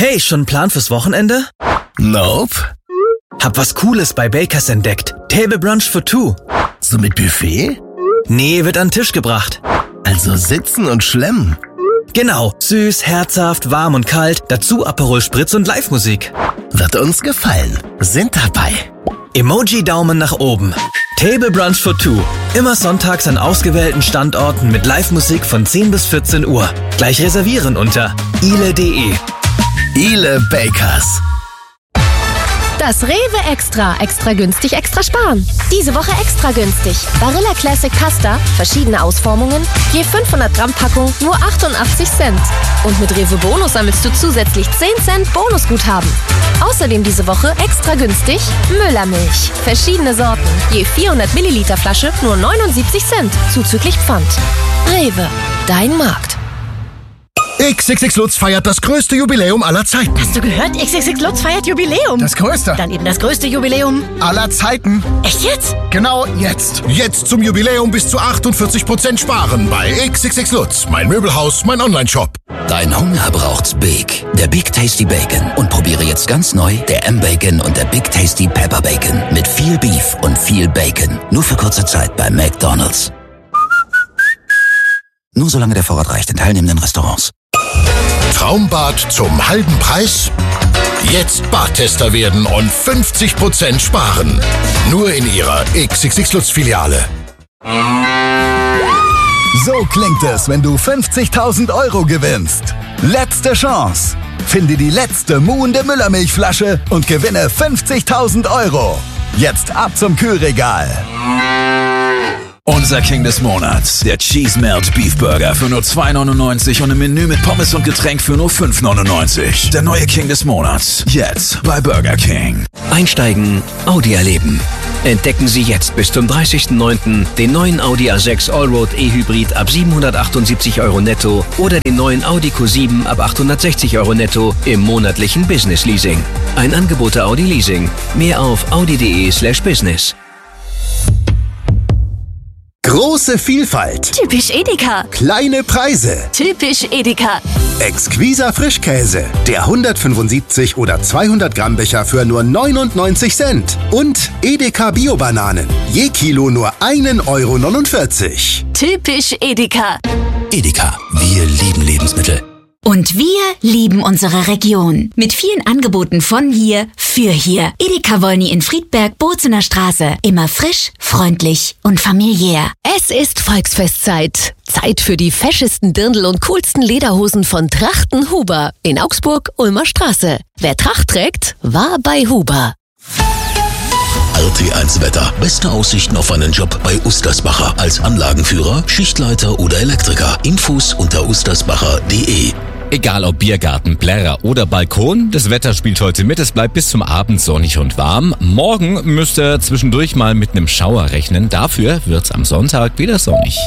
Hey, schon einen Plan fürs Wochenende? Nope. Hab was Cooles bei Bakers entdeckt. Table Brunch for two. So mit Buffet? Nee, wird an den Tisch gebracht. Also sitzen und schlemmen. Genau, süß, herzhaft, warm und kalt, dazu Aperol Spritz und Live-Musik. Wird uns gefallen. Sind dabei. Emoji-Daumen nach oben. Table Brunch for two. Immer sonntags an ausgewählten Standorten mit Live-Musik von 10 bis 14 Uhr. Gleich reservieren unter ile.de. Ile Bakers. Das Rewe Extra. Extra günstig, extra sparen. Diese Woche extra günstig. Barilla Classic Pasta, verschiedene Ausformungen, je 500 Gramm Packung, nur 88 Cent. Und mit Rewe Bonus sammelst du zusätzlich 10 Cent Bonusguthaben. Außerdem diese Woche extra günstig Müllermilch. Verschiedene Sorten, je 400 Milliliter Flasche, nur 79 Cent, zuzüglich Pfand. Rewe, dein Markt. XXX Lutz feiert das größte Jubiläum aller Zeiten. Hast du gehört? XXX Lutz feiert Jubiläum. Das größte. Dann eben das größte Jubiläum Aller Zeiten. Echt jetzt? Genau jetzt. Jetzt zum Jubiläum bis zu 48% sparen bei XXX Lutz. Mein Möbelhaus, mein Onlineshop. Dein Hunger braucht's Big. Der Big Tasty Bacon. Und probiere jetzt ganz neu der M-Bacon und der Big Tasty Pepper Bacon. Mit viel Beef und viel Bacon. Nur für kurze Zeit bei McDonald's. Nur solange der Vorrat reicht in teilnehmenden Restaurants. Traumbad zum halben Preis? Jetzt Badtester werden und 50% sparen. Nur in Ihrer XXX Lutz Filiale. So klingt es, wenn du 50.000 Euro gewinnst. Letzte Chance. Finde die letzte muhende Müllermilchflasche und gewinne 50.000 Euro. Jetzt ab zum Kühlregal. Unser King des Monats, der Cheese Melt Beef Burger für nur 2,99 und ein Menü mit Pommes und Getränk für nur 5,99. Der neue King des Monats, jetzt bei Burger King. Einsteigen, Audi erleben. Entdecken Sie jetzt bis zum 30.09. den neuen Audi A6 Allroad E-Hybrid ab 778 Euro netto oder den neuen Audi Q7 ab 860 Euro netto im monatlichen Business Leasing. Ein Angebot der Audi Leasing. Mehr auf audi.de/business. Große Vielfalt. Typisch Edeka. Kleine Preise. Typisch Edeka. Exquiser Frischkäse. Der 175 oder 200 Gramm Becher für nur 99 Cent. Und Edeka Bio-Bananen. Je Kilo nur 1,49 €. Typisch Edeka. Edeka, wir lieben Lebensmittel. Und wir lieben unsere Region. Mit vielen Angeboten von hier, für hier. Edeka Wolny in Friedberg, Bozener Straße. Immer frisch, freundlich und familiär. Es ist Volksfestzeit. Zeit für die feschesten Dirndl und coolsten Lederhosen von Trachten Huber in Augsburg, Ulmer Straße. Wer Tracht trägt, war bei Huber. RT1 Wetter. Beste Aussichten auf einen Job bei Ustersbacher. Als Anlagenführer, Schichtleiter oder Elektriker. Infos unter ustersbacher.de. Egal ob Biergarten, Plärrer oder Balkon, das Wetter spielt heute mit. Es bleibt bis zum Abend sonnig und warm. Morgen müsst ihr zwischendurch mal mit einem Schauer rechnen. Dafür wird's am Sonntag wieder sonnig.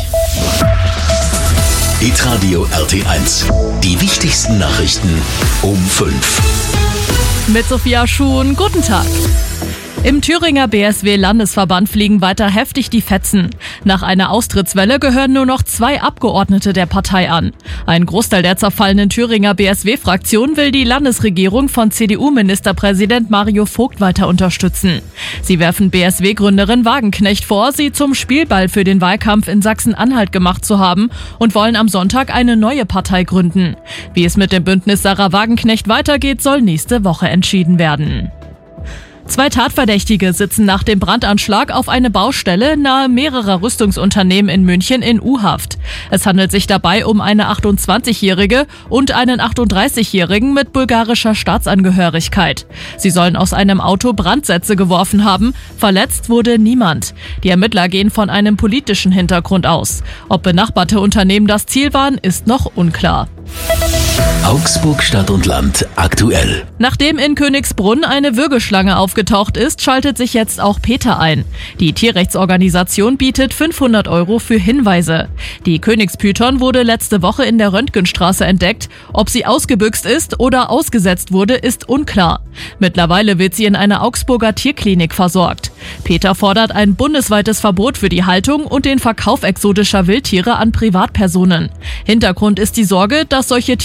Hitradio RT1. Die wichtigsten Nachrichten um 5. Mit Sophia Schuhn, guten Tag. Im Thüringer BSW-Landesverband fliegen weiter heftig die Fetzen. Nach einer Austrittswelle gehören nur noch 2 Abgeordnete der Partei an. Ein Großteil der zerfallenen Thüringer BSW-Fraktion will die Landesregierung von CDU-Ministerpräsident Mario Vogt weiter unterstützen. Sie werfen BSW-Gründerin Wagenknecht vor, sie zum Spielball für den Wahlkampf in Sachsen-Anhalt gemacht zu haben und wollen am Sonntag eine neue Partei gründen. Wie es mit dem Bündnis Sarah Wagenknecht weitergeht, soll nächste Woche entschieden werden. 2 Tatverdächtige sitzen nach dem Brandanschlag auf eine Baustelle nahe mehrerer Rüstungsunternehmen in München in U-Haft. Es handelt sich dabei um eine 28-Jährige und einen 38-Jährigen mit bulgarischer Staatsangehörigkeit. Sie sollen aus einem Auto Brandsätze geworfen haben. Verletzt wurde niemand. Die Ermittler gehen von einem politischen Hintergrund aus. Ob benachbarte Unternehmen das Ziel waren, ist noch unklar. Augsburg Stadt und Land aktuell. Nachdem in Königsbrunn eine Würgeschlange aufgetaucht ist, schaltet sich jetzt auch Peter ein. Die Tierrechtsorganisation bietet 500 € für Hinweise. Die Königspython wurde letzte Woche in der Röntgenstraße entdeckt. Ob sie ausgebüxt ist oder ausgesetzt wurde, ist unklar. Mittlerweile wird sie in einer Augsburger Tierklinik versorgt. Peter fordert ein bundesweites Verbot für die Haltung und den Verkauf exotischer Wildtiere an Privatpersonen. Hintergrund ist die Sorge, dass solche Tiere ein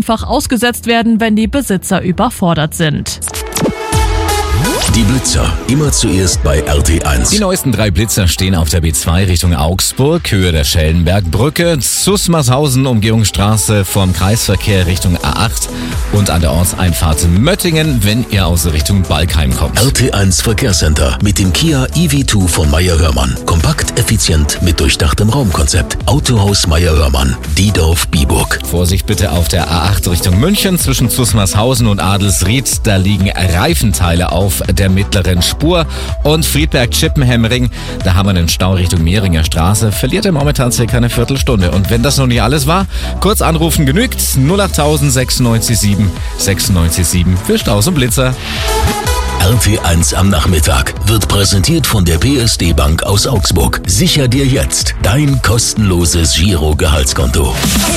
einfach ausgesetzt werden, wenn die Besitzer überfordert sind. Die Blitzer, immer zuerst bei RT1. Die neuesten 3 Blitzer stehen auf der B2 Richtung Augsburg, Höhe der Schellenbergbrücke, Susmarshausen, Umgehungsstraße vom Kreisverkehr Richtung A8 und an der Ortseinfahrt Möttingen, wenn ihr aus Richtung Balkheim kommt. RT1 Verkehrscenter mit dem Kia EV2 von Meyer-Hörmann. Kompakt, effizient, mit durchdachtem Raumkonzept. Autohaus Meyer-Hörmann, Diedorf-Biburg. Vorsicht bitte auf der A8 Richtung München zwischen Susmarshausen und Adelsried. Da liegen Reifenteile auf der mittleren Spur. Und Friedberg-Chippenhemmering, da haben wir einen Stau Richtung Mehringer Straße. Verliert er momentan circa eine Viertelstunde. Und wenn das noch nicht alles war, kurz anrufen genügt. 08000 967 967 für Staus und Blitzer. RT1 am Nachmittag wird präsentiert von der PSD Bank aus Augsburg. Sicher dir jetzt dein kostenloses Giro-Gehaltskonto.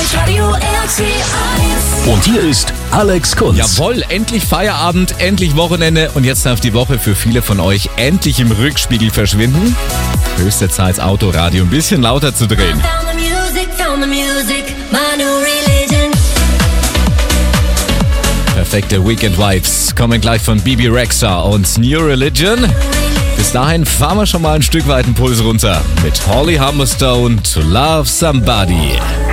Und hier ist Alex Kunz. Jawohl, endlich Feierabend, endlich Wochenende und jetzt darf die Woche für viele von euch endlich im Rückspiegel verschwinden. Höchste Zeit, das Autoradio ein bisschen lauter zu drehen. Perfekte Weekend-Vibes kommen gleich von Bebe Rexha und New Religion. Bis dahin fahren wir schon mal ein Stück weit den Puls runter mit Holly Humberstone to Love Somebody.